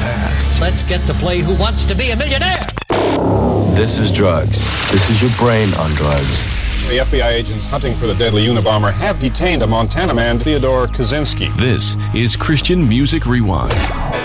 past. Let's get to play Who Wants to Be a Millionaire? This is drugs. This is your brain on drugs. The FBI agents hunting for the deadly Unabomber have detained a Montana man, Theodore Kaczynski. This is Christian Music Rewind.